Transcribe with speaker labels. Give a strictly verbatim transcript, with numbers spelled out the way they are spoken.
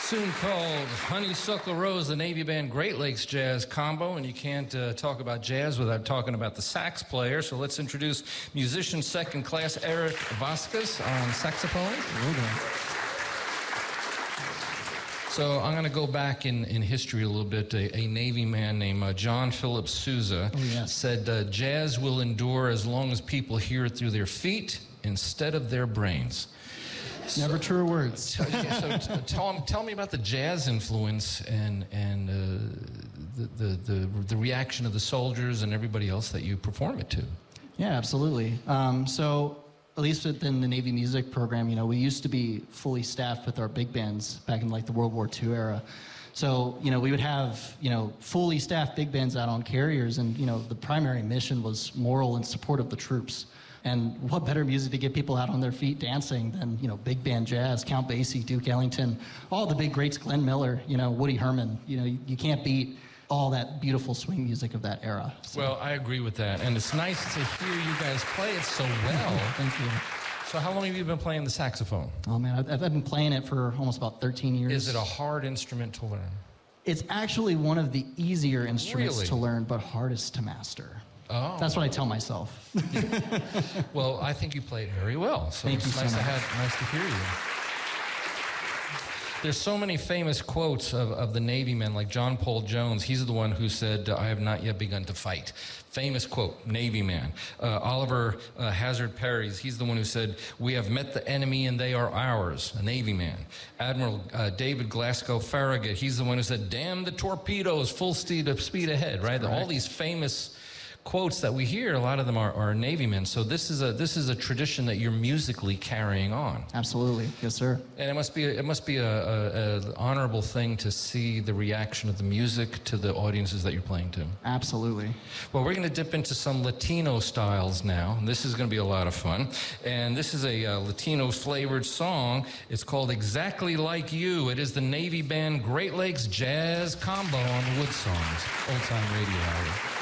Speaker 1: Soon called Honeysuckle Rose, the Navy Band Great Lakes Jazz Combo, and you can't uh, talk about jazz without talking about the sax player, so let's introduce musician second class Eric Vasquez on saxophone. So I'm going to go back in, in history a little bit. A, a Navy man named uh, John Philip Sousa
Speaker 2: oh, yes.
Speaker 1: said, uh, jazz will endure as long as people hear it through their feet instead of their brains.
Speaker 2: Never
Speaker 1: so,
Speaker 2: true words.
Speaker 1: Uh, t- so t- tell, tell me about the jazz influence and, and uh, the, the, the, the reaction of the soldiers and everybody else that you perform it to.
Speaker 2: Yeah, absolutely. Um, so at least within the Navy music program, you know, we used to be fully staffed with our big bands back in like the World War Two era. So, you know, we would have, you know, fully staffed big bands out on carriers, and, you know, the primary mission was moral and support of the troops. And what better music to get people out on their feet dancing than, you know, big band jazz, Count Basie, Duke Ellington, all the big greats, Glenn Miller, you know, Woody Herman. You know, you, you can't beat all that beautiful swing music of that era. So.
Speaker 1: Well, I agree with that. And it's nice to hear you guys play it so well.
Speaker 2: Thank you.
Speaker 1: So how long have you been playing the saxophone?
Speaker 2: Oh, man, I've, I've been playing it for almost about thirteen years.
Speaker 1: Is it a hard instrument to learn?
Speaker 2: It's actually one of the easier instruments
Speaker 1: Really?
Speaker 2: to learn, but hardest to master.
Speaker 1: Oh.
Speaker 2: That's what I tell myself.
Speaker 1: Well, I think you played very well. So
Speaker 2: Thank
Speaker 1: it's
Speaker 2: you so
Speaker 1: nice
Speaker 2: much.
Speaker 1: to have, nice to hear you. There's so many famous quotes of, of the Navy men, like John Paul Jones. He's the one who said, I have not yet begun to fight. Famous quote, Navy man. Uh, Oliver uh, Hazard Perry, he's the one who said, we have met the enemy and they are ours, a Navy man. Admiral uh, David Glasgow Farragut, he's the one who said, damn the torpedoes, full speed, speed ahead, right?
Speaker 2: Correct.
Speaker 1: All these famous quotes that we hear, a lot of them are, are Navy men. So this is a this is a tradition that you're musically carrying on.
Speaker 2: Absolutely, yes, sir.
Speaker 1: And it must be a, it must be a, a, a honorable thing to see the reaction of the music to the audiences that you're playing to.
Speaker 2: Absolutely.
Speaker 1: Well, we're going to dip into some Latino styles now. And this is going to be a lot of fun. And this is a uh, Latino flavored song. It's called Exactly Like You. It is the Navy Band Great Lakes Jazz Combo on Wood Songs, Old Time Radio Hour.